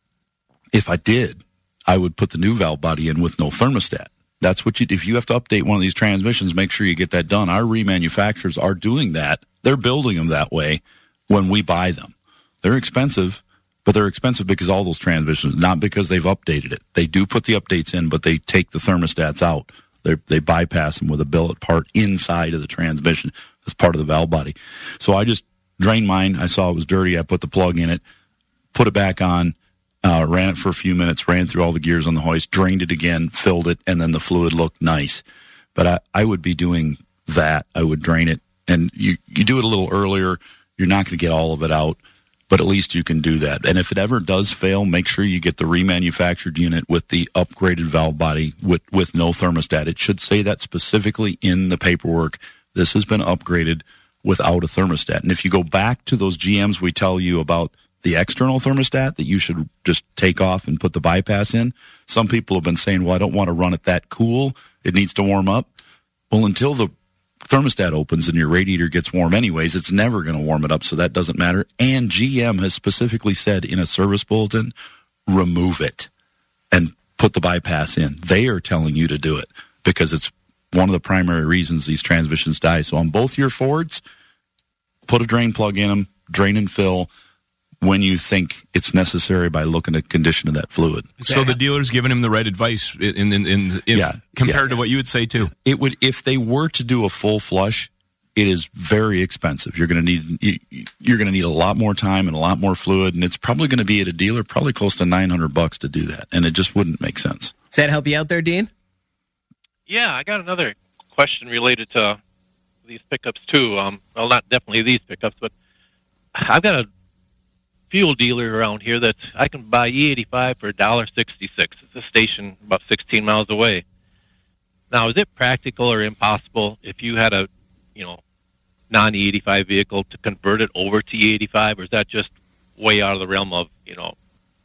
if I did, I would put the new valve body in with no thermostat. That's what you, if you have to update one of these transmissions, make sure you get that done. Our remanufacturers are doing that. They're building them that way when we buy them. They're expensive, but they're expensive because all those transmissions, not because they've updated it. They do put the updates in, but they take the thermostats out. They they bypass them with a billet part inside of the transmission as part of the valve body. So I just drained mine. I saw it was dirty. I put the plug in it, put it back on, uh, ran it for a few minutes, ran through all the gears on the hoist, drained it again, filled it, and then the fluid looked nice. But I, I would be doing that. I would drain it. And you, you do it a little earlier. You're not going to get all of it out, but at least you can do that. And if it ever does fail, make sure you get the remanufactured unit with the upgraded valve body with, with no thermostat. It should say that specifically in the paperwork. This has been upgraded without a thermostat. And if you go back to those G Ms we tell you about the external thermostat that you should just take off and put the bypass in, some people have been saying, well, I don't want to run it that cool. It needs to warm up. Well, until the thermostat opens and your radiator gets warm anyways, it's never going to warm it up, so that doesn't matter. And G M has specifically said in a service bulletin, remove it and put the bypass in. They are telling you to do it because it's one of the primary reasons these transmissions die. So on both your Fords, put a drain plug in them, drain and fill when you think it's necessary by looking at condition of that fluid. So the dealer's giving him the right advice in, in, in if, yeah, compared yeah. to what you would say too. It would, if they were to do a full flush, it is very expensive. You're going to need you, you're going to need a lot more time and a lot more fluid, and it's probably going to be at a dealer probably close to nine hundred bucks to do that, and it just wouldn't make sense. Does that help you out there, Dean? Yeah, I got another question related to these pickups too. Um, well, not definitely these pickups, but I've got a fuel dealer around here that I can buy E eighty-five for one dollar sixty-six. It's a station about sixteen miles away. Now, is it practical or impossible if you had a, you know, non-E eighty-five vehicle to convert it over to E eighty-five, or is that just way out of the realm of, you know,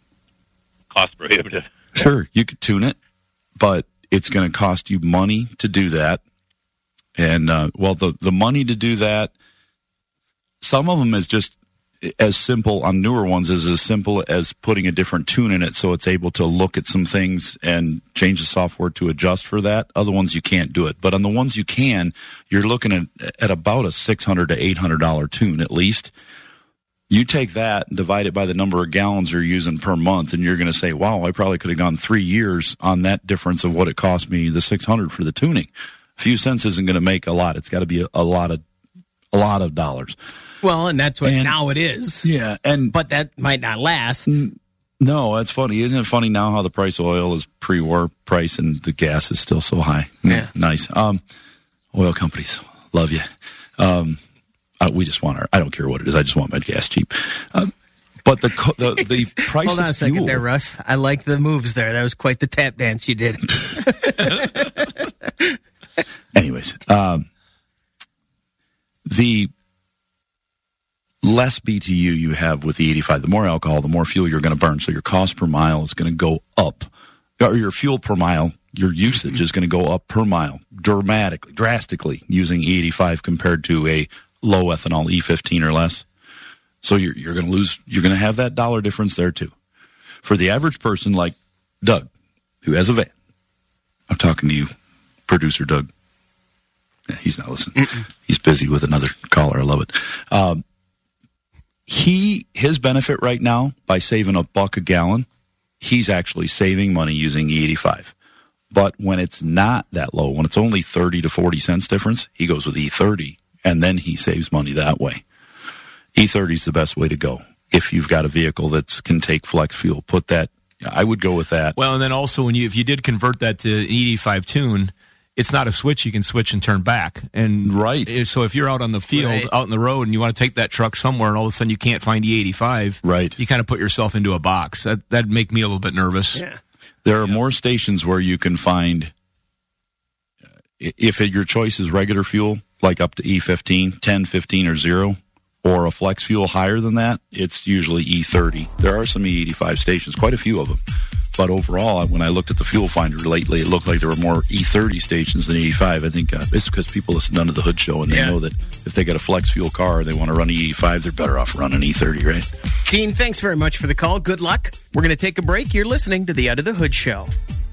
cost prohibitive? Sure, you could tune it, but it's going to cost you money to do that. And, uh, well, the, the money to do that, some of them is just as simple on newer ones is as simple as putting a different tune in it so it's able to look at some things and change the software to adjust for that. Other ones you can't do it. But on the ones you can, you're looking at, at about a six hundred to eight hundred dollars tune at least. You take that and divide it by the number of gallons you're using per month, and you're going to say, wow, I probably could have gone three years on that difference of what it cost me, the six hundred for the tuning. A few cents isn't going to make a lot. It's got to be a, a lot of a lot of dollars. Well, and that's what and, now it is. Yeah, and but that might not last. No, that's funny. Isn't it funny now how the price of oil is pre-war price and the gas is still so high? Yeah, nice. Um, oil companies, love you. Um, uh, we just want our. I don't care what it is. I just want my gas cheap. Um, but the the the price. Hold on of a second fuel, there, Russ. I like the moves there. That was quite the tap dance you did. Anyways, um, the less B T U you have with the eighty-five, the more alcohol, the more fuel you're going to burn. So your cost per mile is going to go up. Or your fuel per mile, your usage mm-hmm. is going to go up per mile dramatically, drastically using E eighty-five compared to a low ethanol E fifteen or less. So you're, you're going to lose, you're going to have that dollar difference there too. For the average person like Doug, who has a van, I'm talking to you, producer Doug. Yeah, he's not listening. Mm-mm. He's busy with another caller. I love it. Um, he, his benefit right now by saving a buck a gallon, he's actually saving money using E eighty-five. But when it's not that low, when it's only thirty to forty cents difference, he goes with E thirty, and then he saves money that way. E thirty is the best way to go. If you've got a vehicle that can take flex fuel, put that, I would go with that. Well, and then also when you, if you did convert that to E eighty-five tune, it's not a switch you can switch and turn back. And right. So if you're out on the field, right. out in the road, and you want to take that truck somewhere, and all of a sudden you can't find E eighty-five, right. you kind of put yourself into a box. That, that'd make me a little bit nervous. Yeah. There are more stations where you can find, if your choice is regular fuel, like up to E fifteen, ten, fifteen, or zero, or a flex fuel higher than that, it's usually E thirty. There are some E eighty-five stations, quite a few of them. But overall, when I looked at the fuel finder lately, it looked like there were more E thirty stations than eighty-five. I think uh, it's because people listen to Under the Hood show, and they yeah. know that if they got a flex fuel car and they want to run E eighty-five, they're better off running E thirty, right? Dean, thanks very much for the call. Good luck. We're going to take a break. You're listening to the Under the Hood show.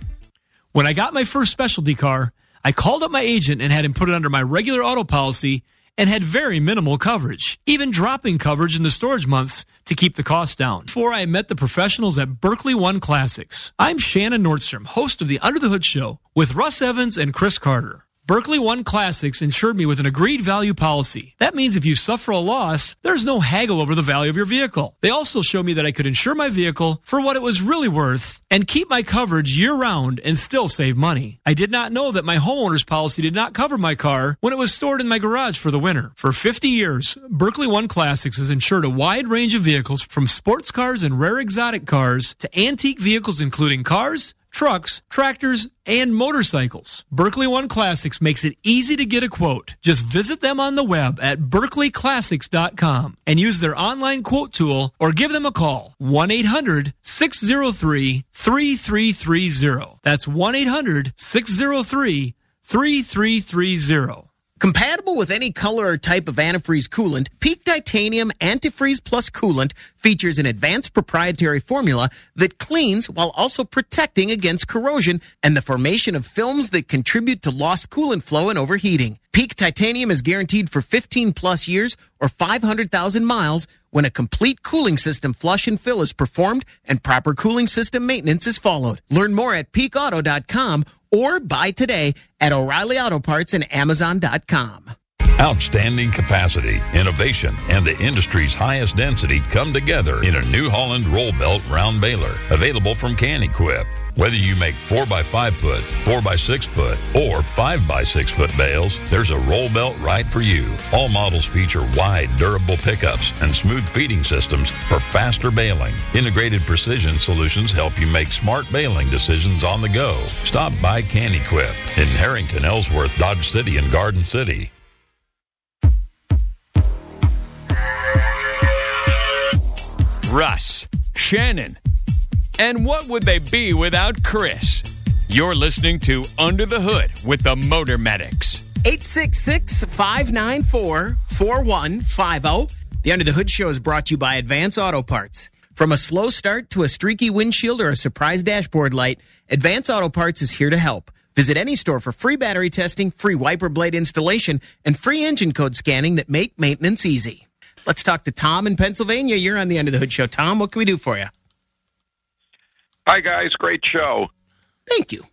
When I got my first specialty car, I called up my agent and had him put it under my regular auto policy and had very minimal coverage, even dropping coverage in the storage months to keep the cost down. Before I met the professionals at Berkeley One Classics, I'm Shannon Nordstrom, host of the Under the Hood show with Russ Evans and Chris Carter. Berkeley One Classics insured me with an agreed value policy. That means if you suffer a loss, there's no haggle over the value of your vehicle. They also showed me that I could insure my vehicle for what it was really worth and keep my coverage year-round and still save money. I did not know that my homeowner's policy did not cover my car when it was stored in my garage for the winter. For fifty years, Berkeley One Classics has insured a wide range of vehicles from sports cars and rare exotic cars to antique vehicles including cars, trucks, tractors, and motorcycles. Berkeley One Classics makes it easy to get a quote. Just visit them on the web at berkeley classics dot com and use their online quote tool or give them a call. one eight hundred six oh three three three three oh. That's one eight hundred six oh three three three three oh. Compatible with any color or type of antifreeze coolant, Peak Titanium Antifreeze Plus Coolant features an advanced proprietary formula that cleans while also protecting against corrosion and the formation of films that contribute to lost coolant flow and overheating. Peak Titanium is guaranteed for fifteen plus years or five hundred thousand miles when a complete cooling system flush and fill is performed and proper cooling system maintenance is followed. Learn more at peak auto dot com or buy today at O'Reilly Auto Parts and Amazon dot com. Outstanding capacity, innovation, and the industry's highest density come together in a New Holland roll belt round baler, available from Can-Equip. Whether you make four by five foot, four by six foot, or five by six foot bales, there's a roll belt right for you. All models feature wide, durable pickups and smooth feeding systems for faster baling. Integrated precision solutions help you make smart baling decisions on the go. Stop by Can-Equip in Harrington, Ellsworth, Dodge City, and Garden City. Russ, Shannon, and what would they be without Chris? You're listening to Under the Hood with the Motor Medics. eight six six, five nine four, four one five zero. The Under the Hood show is brought to you by Advance Auto Parts. From a slow start to a streaky windshield or a surprise dashboard light, Advance Auto Parts is here to help. Visit any store for free battery testing, free wiper blade installation, and free engine code scanning that make maintenance easy. Let's talk to Tom in Pennsylvania. You're on the Under the Hood show. Tom, what can we do for you? Hi, guys. Great show. Thank you.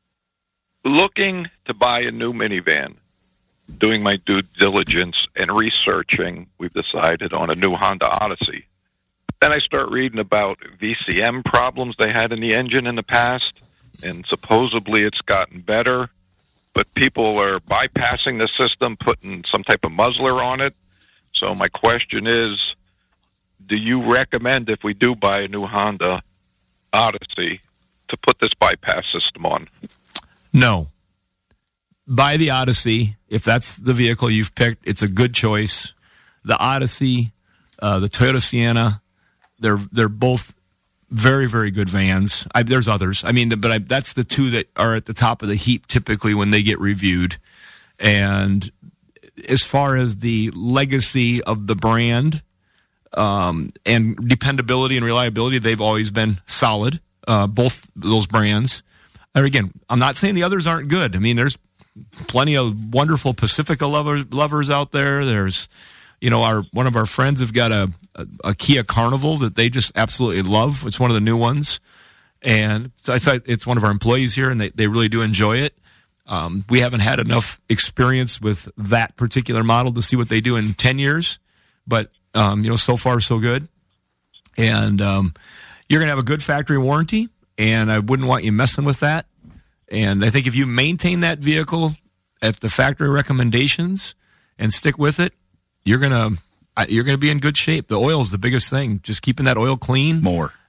Looking to buy a new minivan. Doing my due diligence and researching, we've decided on a new Honda Odyssey. Then I start reading about V C M problems they had in the engine in the past, and supposedly it's gotten better, but people are bypassing the system, putting some type of muzzler on it. So my question is, do you recommend, if we do buy a new Honda Odyssey, to put this bypass system on? No. Buy the Odyssey. If that's the vehicle you've picked, it's a good choice. The Odyssey, uh, the Toyota Sienna, they're they're both very, very good vans. I, there's others. I mean, but I, that's the two that are at the top of the heap typically when they get reviewed. And as far as the legacy of the brand um, and dependability and reliability, they've always been solid, uh, both those brands. And again, I'm not saying the others aren't good. I mean, there's plenty of wonderful Pacifica lovers, lovers out there. There's, you know, our one of our friends have got a, a, a Kia Carnival that they just absolutely love. It's one of the new ones. And so it's, it's one of our employees here, and they, they really do enjoy it. Um, we haven't had enough experience with that particular model to see what they do in ten years, but, um, you know, so far so good. And um, you're going to have a good factory warranty, and I wouldn't want you messing with that. And I think if you maintain that vehicle at the factory recommendations and stick with it, you're going to you're going to be in good shape. The oil is the biggest thing. Just keeping that oil clean. More.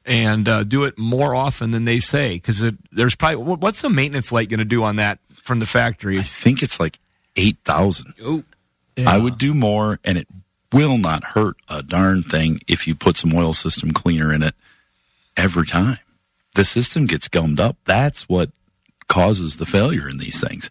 and uh, do it more often than they say. Because there's probably what's the maintenance light going to do on that from the factory? I think it's like eight thousand. Oh, yeah. I would do more, and it will not hurt a darn thing if you put some oil system cleaner in it every time. The system gets gummed up. That's what causes the failure in these things.